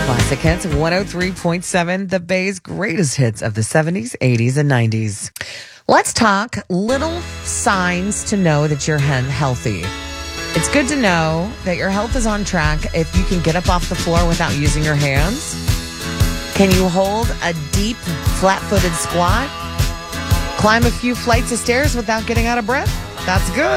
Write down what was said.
Classic Hits 103.7, the Bay's greatest hits of the 70s, 80s, and 90s. Let's talk little signs to know that you're healthy. It's good to know that your health is on track if you can get up off the floor without using your hands. Can you hold a deep, flat-footed squat? Climb a few flights of stairs without getting out of breath? That's good.